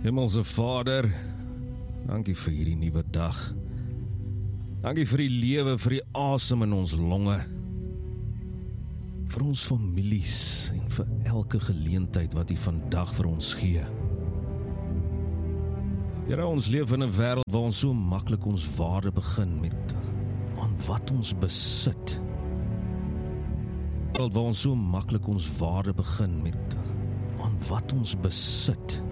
Hemelse Vader, dankie vir hierdie nuwe dag. Dankie vir die lewe, vir die asem in ons longe. Vir ons families en vir elke geleentheid wat U vandag vir ons gee. Here, ons leef in 'n wêreld waar ons so maklik ons waarde begin met aan wat ons besit. 'n Wêreld waar ons so maklik ons waarde begin met aan wat ons besit.